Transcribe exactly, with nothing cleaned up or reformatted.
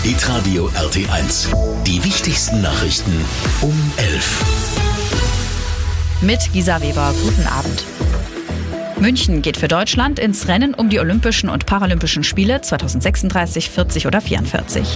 Hitradio R T eins. Die wichtigsten Nachrichten um elf. Mit Gisa Weber, guten Abend. München geht für Deutschland ins Rennen um die Olympischen und Paralympischen Spiele zwanzig sechsunddreißig, vierzig oder vierundvierzig.